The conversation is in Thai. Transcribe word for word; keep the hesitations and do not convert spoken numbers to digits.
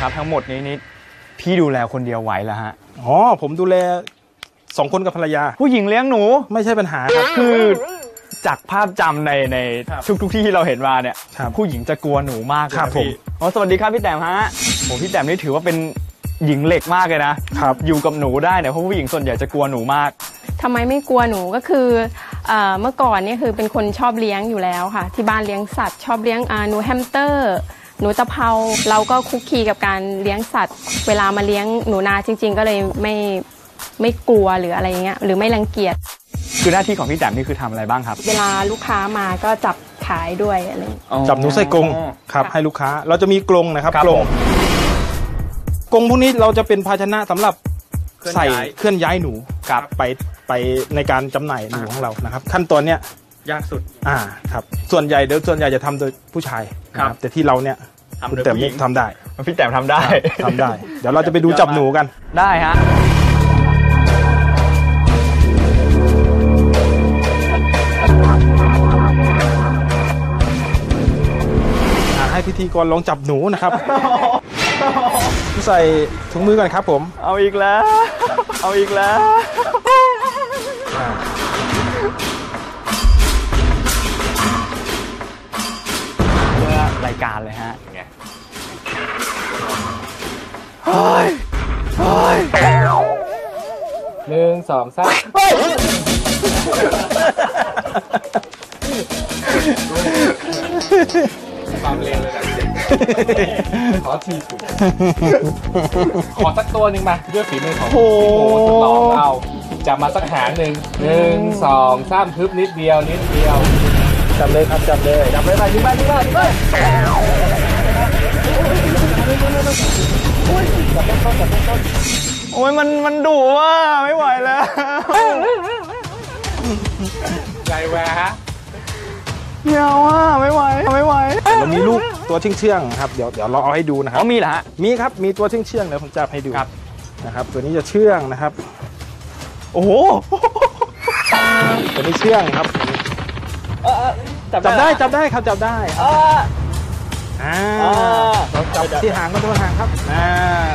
ครับทั้งหมดนี้นี่พี่ดูแลคนเดียวไหวแล้วฮะอ๋อผมดูแลสองคนกับภรรยาผู้หญิงเลี้ยงหนูไม่ใช่ปัญหาครับคือจากภาพจำในในทุกทุกที่ที่เราเห็นมาเนี่ยผู้หญิงจะกลัวหนูมากเลยครับผมอ๋อสวัสดีครับพี่แต้มฮะผมพี่แต้มนี่ถือว่าเป็นหญิงเหล็กมากเลยนะครับอยู่กับหนูได้เนี่ยเพราะผู้หญิงส่วนใหญ่จะกลัวหนูมากทำไมไม่กลัวหนูก็คือเมื่อก่อนนี่คือเป็นคนชอบเลี้ยงอยู่แล้วค่ะที่บ้านเลี้ยงสัตว์ชอบเลี้ยงหนูแฮมสเตอร์หนูตะเภาเราก็คุกคีกับการเลี้ยงสัตว์เวลามาเลี้ยงหนูนาจริงๆก็เลยไม่ไม่กลัวหรืออะไรเงี้ยหรือไม่รังเกียจคือหน้าที่ของพี่แต้มนี่คือทำอะไรบ้างครับเวลาลูกค้ามาก็จับขายด้วยอะไรจับหนูใส่กรงครับให้ลูกค้าเราจะมีกรงนะครับกรงกรงพวกนี้เราจะเป็นภาชนะสำหรับใส่เคลื่อนย้ายหนูไปไปในการจำหน่ายหนูของเรานะครับขั้นตอนเนี้ยยากสุดอ่าครับส่วนใหญ่เดี๋ยวส่วนใหญ่จะทำโดยผู้ชายครับแต่ที่เราเนี่ยคุณแต้มทำได้พี่แต้มทำได้ทำได้เดี๋ยวเราจะไปดูจับหนูกันได้ฮะให้พิธีกรลองจับหนูนะครับใส่ถุงมือก่อนครับผมเอาอีกแล้วเอาอีกแล้วเพื่อรายการเลยฮะเฮ้ยเฮ้ยหนึ่งสองสามความเร็วเลยนะขอทีขอสักตัวหนึ่งมาด้วยฝีมือของโอ้โหทดลองเอาจับมาสักหางหนึ่งหนึ่งสองสามทึบนิดเดียวนิดเดียวจับเลยครับจับเลยจับเลยไปที่บ้านที่บ้านที่บ้านจับต้นต้นจับต้นต้นโอ้ยมันมันดุว่ะไม่ไหวแล้วใจแหวะเหี่ยวอ่ะไม่ไหวไม่ไหวเรามีลูกตัวเชื่องเชื่องครับเดี๋ยวเดี๋ยวเราเอาให้ดูนะครับอ๋อมีเหรอฮะมีครับมีตัวเชื่องเชื่องเดี๋ยวผมจับให้ดูครับนะครับตัวนี้จะเชื่องนะครับโอ้โหตัวนี้เชื่องครับจับได้จับได้ครับจับได้อ่าเราจับที่หางก็โดนหางครับอ่า